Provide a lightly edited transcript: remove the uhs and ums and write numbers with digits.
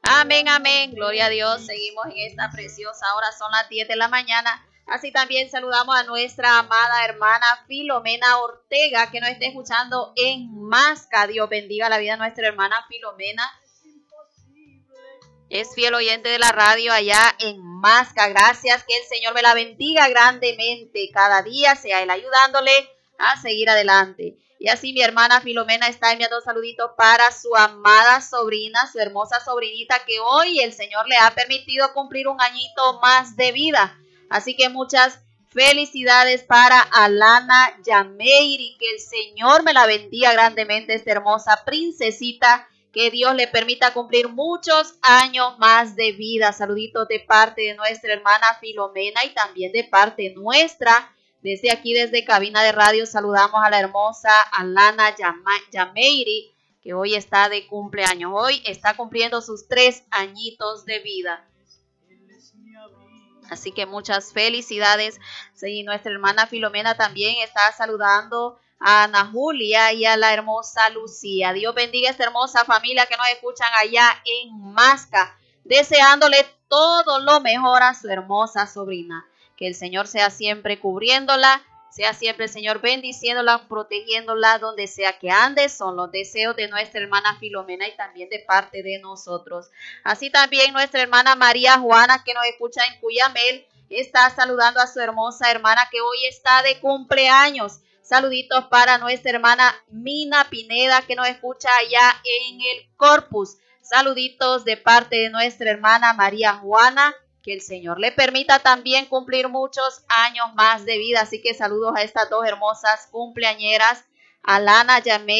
Amén, amén. Gloria a Dios. Seguimos en esta preciosa hora. Son las 10 de la mañana. Así también saludamos a nuestra amada hermana Filomena Ortega, que nos está escuchando en Masca. Dios bendiga la vida de nuestra hermana Filomena. Es fiel oyente de la radio allá en Masca. Gracias, que el Señor me la bendiga grandemente. Cada día sea Él ayudándole a seguir adelante. Y así mi hermana Filomena está enviando saluditos para su amada sobrina, su hermosa sobrinita, que hoy el Señor le ha permitido cumplir un añito más de vida. Así que muchas felicidades para Alana Yameiri. Que el Señor me la bendiga grandemente, esta hermosa princesita. Que Dios le permita cumplir muchos años más de vida. Saluditos de parte de nuestra hermana Filomena y también de parte nuestra. Desde aquí, desde cabina de radio, saludamos a la hermosa Alana Yameiri, que hoy está de cumpleaños. Hoy está cumpliendo sus 3 añitos de vida. Así que muchas felicidades. Sí, nuestra hermana Filomena también está saludando a Ana Julia y a la hermosa Lucía. Dios bendiga a esta hermosa familia que nos escuchan allá en Masca, deseándole todo lo mejor a su hermosa sobrina. Que el Señor sea siempre cubriéndola, sea siempre el Señor bendiciéndola, protegiéndola donde sea que ande. Son los deseos de nuestra hermana Filomena y también de parte de nosotros. Así también nuestra hermana María Juana, que nos escucha en Cuyamel, está saludando a su hermosa hermana que hoy está de cumpleaños. Saluditos para nuestra hermana Mina Pineda, que nos escucha allá en el Corpus. Saluditos de parte de nuestra hermana María Juana. Que el Señor le permita también cumplir muchos años más de vida. Así que saludos a estas dos hermosas cumpleañeras, Alana Yamé